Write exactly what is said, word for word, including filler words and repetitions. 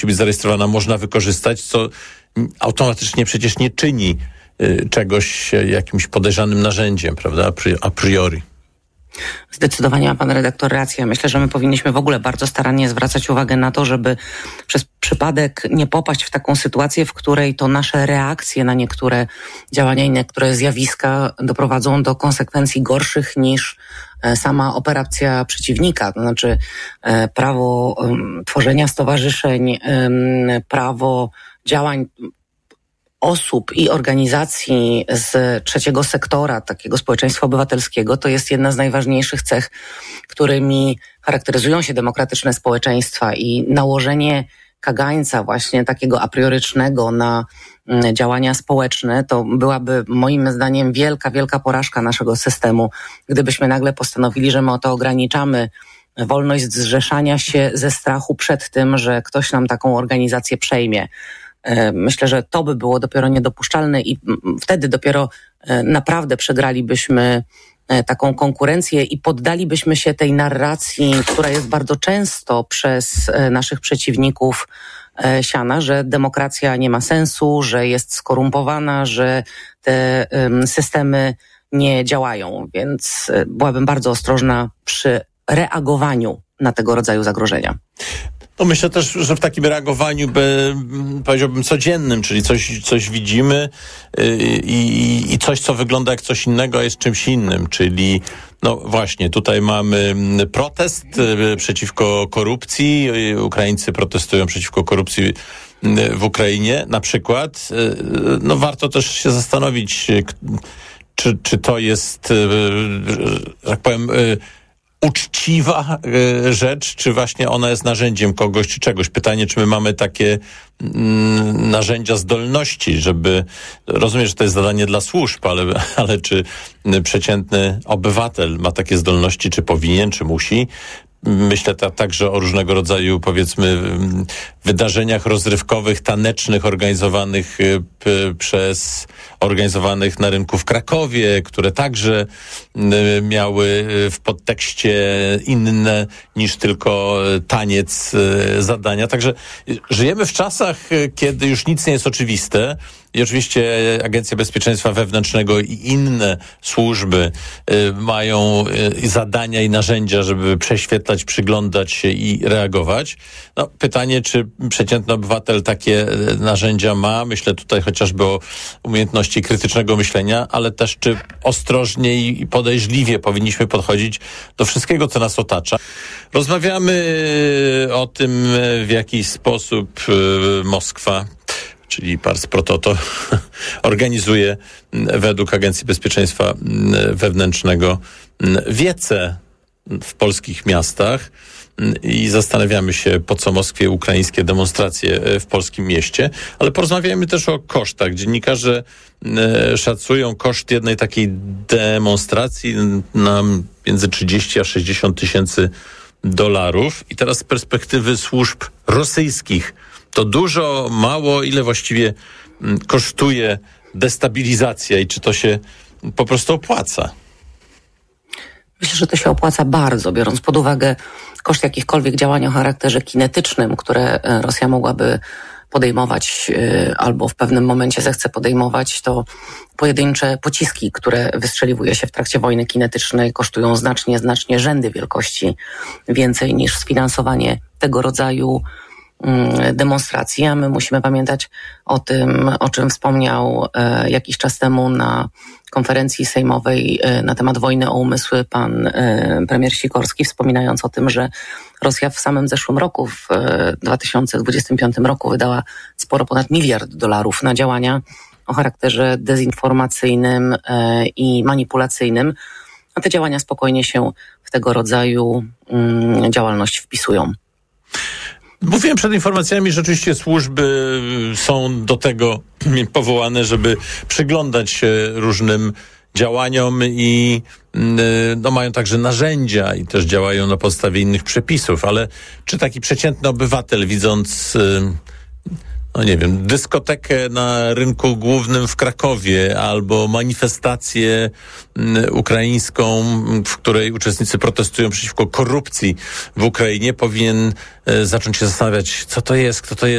być zarejestrowana, można wykorzystać, co automatycznie przecież nie czyni y, czegoś jakimś podejrzanym narzędziem, prawda, a priori. Zdecydowanie ma pan redaktor rację. Myślę, że my powinniśmy w ogóle bardzo starannie zwracać uwagę na to, żeby przez przypadek nie popaść w taką sytuację, w której to nasze reakcje na niektóre działania i niektóre zjawiska doprowadzą do konsekwencji gorszych niż sama operacja przeciwnika. To znaczy prawo um, tworzenia stowarzyszeń, um, prawo działań osób i organizacji z trzeciego sektora, takiego społeczeństwa obywatelskiego, to jest jedna z najważniejszych cech, którymi charakteryzują się demokratyczne społeczeństwa, i nałożenie kagańca właśnie takiego apriorycznego na działania społeczne to byłaby moim zdaniem wielka, wielka porażka naszego systemu, gdybyśmy nagle postanowili, że my o to ograniczamy wolność zrzeszania się ze strachu przed tym, że ktoś nam taką organizację przejmie. Myślę, że to by było dopiero niedopuszczalne i wtedy dopiero naprawdę przegralibyśmy taką konkurencję i poddalibyśmy się tej narracji, która jest bardzo często przez naszych przeciwników siana, że demokracja nie ma sensu, że jest skorumpowana, że te systemy nie działają. Więc byłabym bardzo ostrożna przy reagowaniu na tego rodzaju zagrożenia. No myślę też, że w takim reagowaniu, by, powiedziałbym, codziennym, czyli coś, coś widzimy i, i coś, co wygląda jak coś innego, a jest czymś innym, czyli no właśnie, tutaj mamy protest przeciwko korupcji. Ukraińcy protestują przeciwko korupcji w Ukrainie na przykład. No warto też się zastanowić, czy, czy to jest, że tak powiem, uczciwa y, rzecz, czy właśnie ona jest narzędziem kogoś, czy czegoś. Pytanie, czy my mamy takie mm, narzędzia, zdolności, żeby... Rozumiem, że to jest zadanie dla służb, ale, ale czy przeciętny obywatel ma takie zdolności, czy powinien, czy musi? Myślę ta, także o różnego rodzaju, powiedzmy, wydarzeniach rozrywkowych, tanecznych, organizowanych p, przez organizowanych na rynku w Krakowie, które także y, miały w podtekście inne niż tylko taniec y, zadania. Także żyjemy w czasach, kiedy już nic nie jest oczywiste. I oczywiście Agencja Bezpieczeństwa Wewnętrznego i inne służby y, mają y, zadania i narzędzia, żeby prześwietlać, przyglądać się i reagować. No, pytanie, czy przeciętny obywatel takie y, narzędzia ma? Myślę tutaj chociażby o umiejętności krytycznego myślenia, ale też czy ostrożnie i podejrzliwie powinniśmy podchodzić do wszystkiego, co nas otacza. Rozmawiamy o tym, w jaki sposób y, Moskwa, czyli Pars Pro Toto, organizuje według Agencji Bezpieczeństwa Wewnętrznego wiece w polskich miastach i zastanawiamy się, po co Moskwie ukraińskie demonstracje w polskim mieście, ale porozmawiajmy też o kosztach. Dziennikarze szacują koszt jednej takiej demonstracji na między trzydzieści a sześćdziesiąt tysięcy dolarów. I teraz z perspektywy służb rosyjskich, to dużo, mało, ile właściwie kosztuje destabilizacja i czy to się po prostu opłaca? Myślę, że to się opłaca bardzo, biorąc pod uwagę koszt jakichkolwiek działań o charakterze kinetycznym, które Rosja mogłaby podejmować albo w pewnym momencie zechce podejmować, to pojedyncze pociski, które wystrzeliwuje się w trakcie wojny kinetycznej, kosztują znacznie, znacznie rzędy wielkości więcej niż sfinansowanie tego rodzaju demonstracji, a my musimy pamiętać o tym, o czym wspomniał e, jakiś czas temu na konferencji sejmowej e, na temat wojny o umysły pan e, premier Sikorski, wspominając o tym, że Rosja w samym zeszłym roku, w e, dwa tysiące dwudziestym piątym roku wydała sporo ponad miliard dolarów na działania o charakterze dezinformacyjnym e, i manipulacyjnym, a te działania spokojnie się w tego rodzaju mm, działalność wpisują. Mówiłem przed informacjami, że rzeczywiście służby są do tego powołane, żeby przyglądać się różnym działaniom i no, mają także narzędzia i też działają na podstawie innych przepisów, ale czy taki przeciętny obywatel, widząc no nie wiem, dyskotekę na rynku głównym w Krakowie albo manifestację ukraińską, w której uczestnicy protestują przeciwko korupcji w Ukrainie, powinien zacząć się zastanawiać, co to jest, kto to jest,